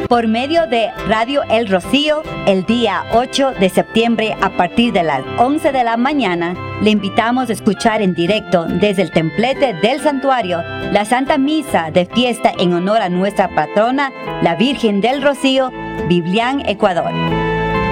por medio de Radio El Rocío el día 8 de septiembre a partir de las 11 de la mañana. Le invitamos a escuchar en directo desde el templete del santuario la Santa Misa de fiesta en honor a nuestra patrona, la Virgen del Rocío, Biblián, Ecuador.